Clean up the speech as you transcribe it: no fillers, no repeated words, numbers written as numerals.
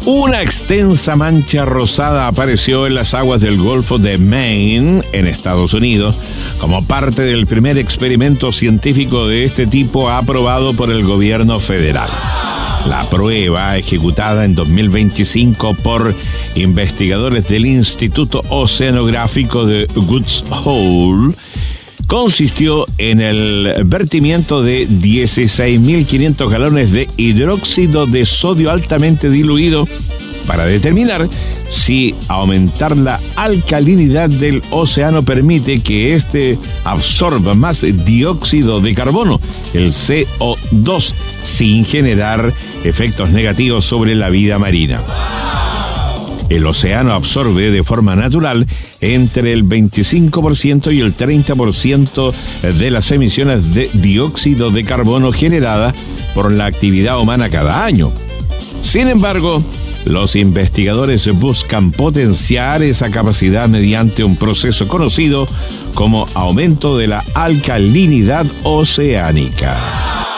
Una extensa mancha rosada apareció en las aguas del Golfo de Maine, en Estados Unidos, como parte del primer experimento científico de este tipo aprobado por el gobierno federal. La prueba, ejecutada en 2025 por investigadores del Instituto Oceanográfico de Woods Hole, consistió en el vertimiento de 16.500 galones de hidróxido de sodio altamente diluido para determinar si aumentar la alcalinidad del océano permite que éste absorba más dióxido de carbono, el CO2, sin generar efectos negativos sobre la vida marina. El océano absorbe de forma natural entre el 25% y el 30% de las emisiones de dióxido de carbono generadas por la actividad humana cada año. Sin embargo, los investigadores buscan potenciar esa capacidad mediante un proceso conocido como aumento de la alcalinidad oceánica.